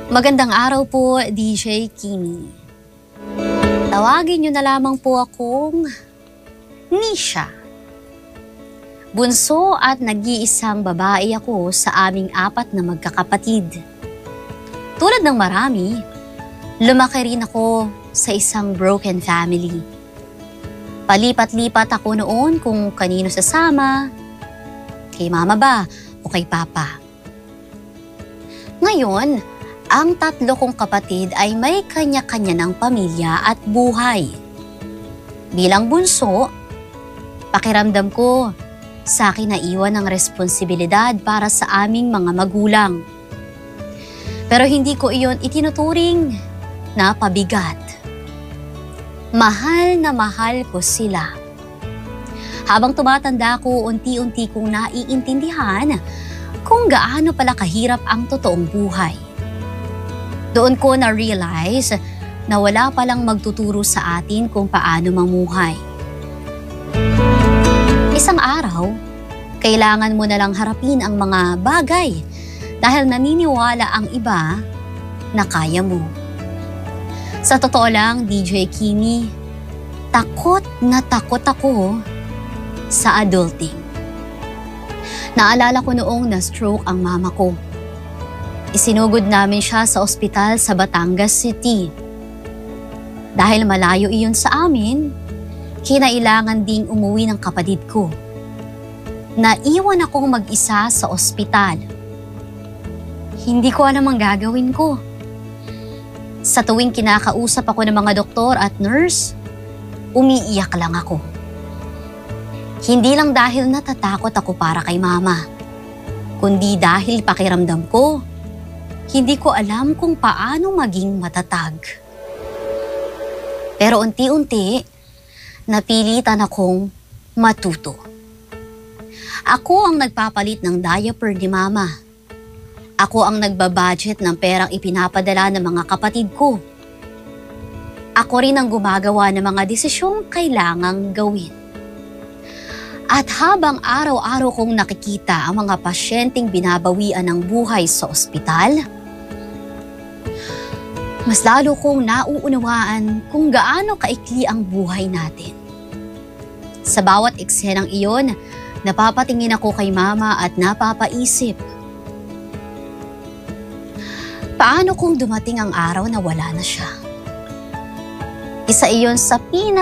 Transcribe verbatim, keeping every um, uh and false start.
Magandang araw po, D J Kimi. Tawagin niyo na lamang po akong Nisha. Bunso at nag-iisang babae ako sa aming apat na magkakapatid. Tulad ng marami, lumaki rin ako sa isang broken family. Palipat-lipat ako noon kung kanino sasama, kay mama ba o kay papa. Ngayon, ang tatlo kong kapatid ay may kanya-kanya ng pamilya at buhay. Bilang bunso, pakiramdam ko sa akin na iwan ang responsibilidad para sa aming mga magulang. Pero hindi ko iyon itinuturing na pabigat. Mahal na mahal ko sila. Habang tumatanda ko, unti-unti kong naiintindihan kung gaano pala kahirap ang totoong buhay. Doon ko na-realize na wala palang magtuturo sa atin kung paano mamuhay. Isang araw, kailangan mo na lang harapin ang mga bagay dahil naniniwala ang iba na kaya mo. Sa totoo lang, D J Kimi, takot na takot ako sa adulting. Naalala ko noong na-stroke ang mama ko. Isinugod namin siya sa ospital sa Batangas City. Dahil malayo iyon sa amin, kinailangan ding umuwi ng kapatid ko. Naiwan akong mag-isa sa ospital. Hindi ko alam ang gagawin ko. Sa tuwing kinakausap ako ng mga doktor at nurse, umiiyak lang ako. Hindi lang dahil natatakot ako para kay mama, kundi dahil pakiramdam ko, hindi ko alam kung paano maging matatag. Pero unti-unti, napilitan akong matuto. Ako ang nagpapalit ng diaper ni mama. Ako ang nagbabudget ng perang ipinapadala ng mga kapatid ko. Ako rin ang gumagawa ng mga desisyong kailangang gawin. At habang araw-araw kong nakikita ang mga pasyenteng binabawian ng buhay sa ospital, mas lalo kong nauunawaan kung gaano kaikli ang buhay natin. Sa bawat eksenang iyon, napapatingin ako kay mama at napapaisip, paano kung dumating ang araw na wala na siya? Isa iyon sa pinaka